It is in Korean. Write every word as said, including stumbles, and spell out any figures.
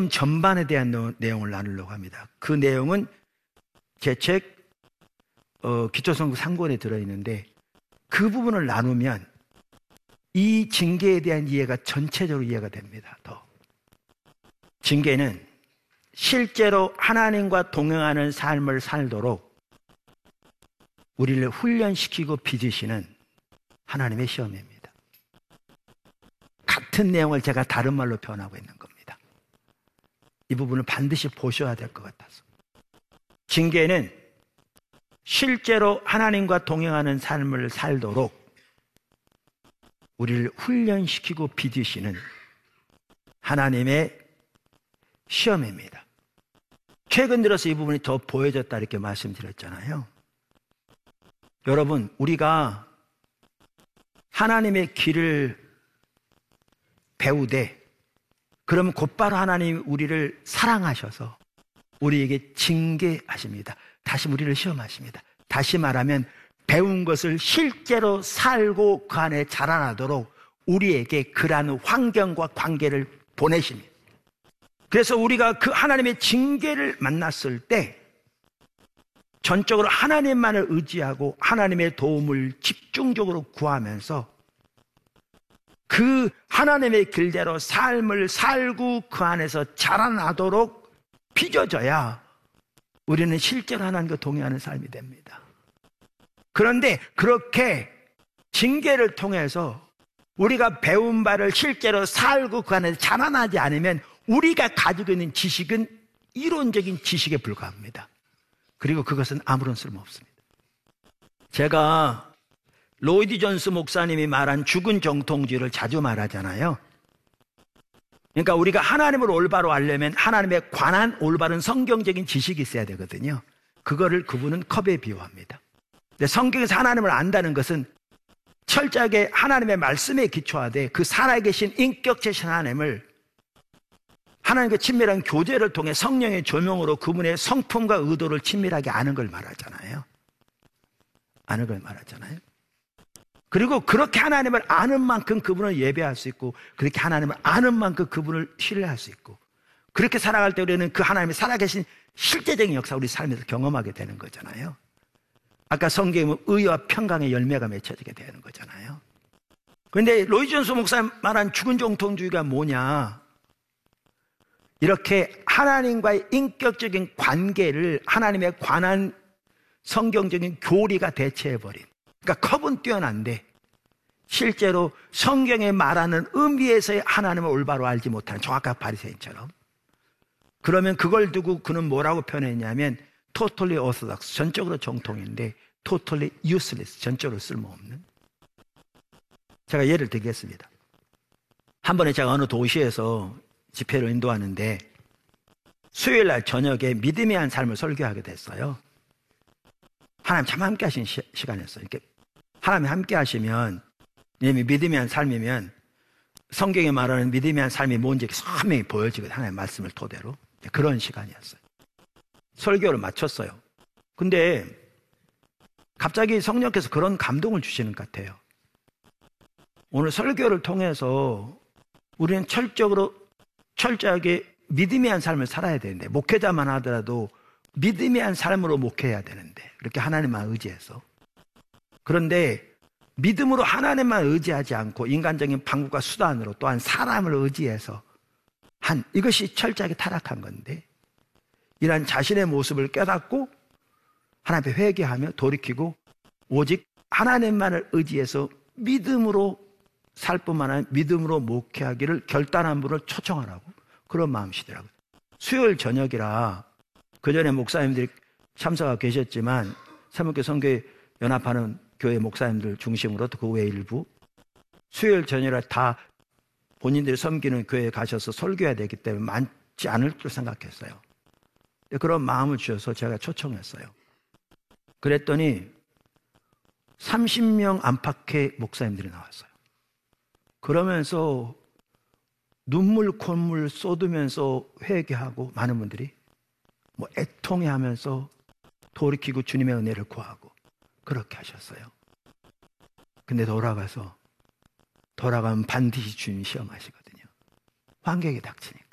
시험 전반에 대한 노, 내용을 나누려고 합니다. 그 내용은 제 책 어, 기초성구 삼 권에 들어있는데 그 부분을 나누면 이 징계에 대한 이해가 전체적으로 이해가 됩니다. 더. 징계는 실제로 하나님과 동행하는 삶을 살도록 우리를 훈련시키고 빚으시는 하나님의 시험입니다. 같은 내용을 제가 다른 말로 표현하고 있는 겁니다. 이 부분을 반드시 보셔야 될 것 같아서. 징계는 실제로 하나님과 동행하는 삶을 살도록 우리를 훈련시키고 빚으시는 하나님의 시험입니다. 최근 들어서 이 부분이 더 보여졌다 이렇게 말씀드렸잖아요. 여러분, 우리가 하나님의 길을 배우되 그러면 곧바로 하나님이 우리를 사랑하셔서 우리에게 징계하십니다. 다시 우리를 시험하십니다. 다시 말하면 배운 것을 실제로 살고 그 안에 자라나도록 우리에게 그러한 환경과 관계를 보내십니다. 그래서 우리가 그 하나님의 징계를 만났을 때 전적으로 하나님만을 의지하고 하나님의 도움을 집중적으로 구하면서 그 하나님의 길대로 삶을 살고 그 안에서 자라나도록 빚어져야 우리는 실제로 하나님과 동행하는 삶이 됩니다. 그런데 그렇게 징계를 통해서 우리가 배운 바를 실제로 살고 그 안에서 자라나지 않으면 우리가 가지고 있는 지식은 이론적인 지식에 불과합니다. 그리고 그것은 아무런 쓸모없습니다. 제가 로이드 존스 목사님이 말한 죽은 정통주의를 자주 말하잖아요. 그러니까 우리가 하나님을 올바로 알려면 하나님에 관한 올바른 성경적인 지식이 있어야 되거든요. 그거를 그분은 컵에 비유합니다. 근데 성경에서 하나님을 안다는 것은 철저하게 하나님의 말씀에 기초하되 그 살아계신 인격체신 하나님을 하나님과 친밀한 교제를 통해 성령의 조명으로 그분의 성품과 의도를 친밀하게 아는 걸 말하잖아요. 아는 걸 말하잖아요. 그리고 그렇게 하나님을 아는 만큼 그분을 예배할 수 있고 그렇게 하나님을 아는 만큼 그분을 신뢰할 수 있고 그렇게 살아갈 때 우리는 그 하나님이 살아계신 실제적인 역사 우리 삶에서 경험하게 되는 거잖아요. 아까 성경에 의와 평강의 열매가 맺혀지게 되는 거잖아요. 그런데 로이드 존스 목사님 말한 죽은 정통주의가 뭐냐? 이렇게 하나님과의 인격적인 관계를 하나님에 관한 성경적인 교리가 대체해버린, 그러니까 컵은 뛰어난데 실제로 성경에 말하는 의미에서의 하나님을 올바로 알지 못하는 정확한 바리새인처럼, 그러면 그걸 두고 그는 뭐라고 표현했냐면 totally orthodox, 전적으로 정통인데 totally useless, 전적으로 쓸모없는. 제가 예를 들겠습니다. 한 번에 제가 어느 도시에서 집회를 인도하는데 수요일 날 저녁에 믿음에 대한 삶을 설교하게 됐어요. 하나님 참 함께 하신 시, 시간이었어요. 이렇게 하나님 함께 하시면, 이미 믿음에 대한 삶이면 성경에 말하는 믿음에 대한 삶이 뭔지 선명히 보여지거든요. 하나님의 말씀을 토대로. 그런 시간이었어요. 설교를 마쳤어요. 근데 갑자기 성령께서 그런 감동을 주시는 것 같아요. 오늘 설교를 통해서 우리는 철저하게 철저하게 믿음에 대한 삶을 살아야 되는데, 목회자만 하더라도 믿음에 대한 삶으로 목회해야 되는데, 그렇게 하나님만 의지해서. 그런데 믿음으로 하나님만 의지하지 않고 인간적인 방법과 수단으로 또한 사람을 의지해서 한, 이것이 철저하게 타락한 건데, 이러한 자신의 모습을 깨닫고 하나님 앞에 회개하며 돌이키고 오직 하나님만을 의지해서 믿음으로 살 뿐만 아니라 믿음으로 목회하기를 결단한 분을 초청하라고, 그런 마음이시더라고요. 수요일 저녁이라 그전에 목사님들이 참석하고 계셨지만 세문교 선교회 연합하는 교회 목사님들 중심으로 또 그 외 일부 수요일 저녁이라 다 본인들이 섬기는 교회에 가셔서 설교해야 되기 때문에 많지 않을 줄 생각했어요. 그런 마음을 주셔서 제가 초청했어요. 그랬더니 삼십 명 안팎의 목사님들이 나왔어요. 그러면서 눈물 콧물 쏟으면서 회개하고, 많은 분들이 뭐 애통해하면서 돌이키고 주님의 은혜를 구하고 그렇게 하셨어요. 근데 돌아가서 돌아가면 반드시 주님이 시험하시거든요. 환경이 닥치니까.